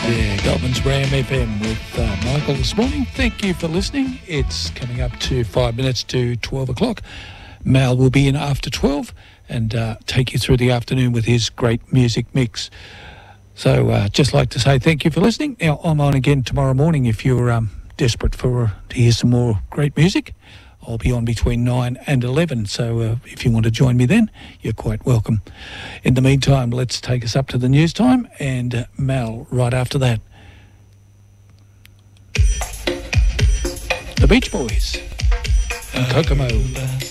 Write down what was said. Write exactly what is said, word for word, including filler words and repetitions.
Yeah, Goldman's Ram F M with uh, Michael this morning. Thank you for listening. It's coming up to five minutes to twelve o'clock. Mal will be in after twelve and uh, take you through the afternoon with his great music mix. So uh, just like to say thank you for listening. Now, I'm on again tomorrow morning if you're um, desperate for uh, to hear some more great music. I'll be on between nine and eleven, so uh, if you want to join me then, you're quite welcome. In the meantime, let's take us up to the news time, and uh, Mal right after that. The Beach Boys and Kokomo.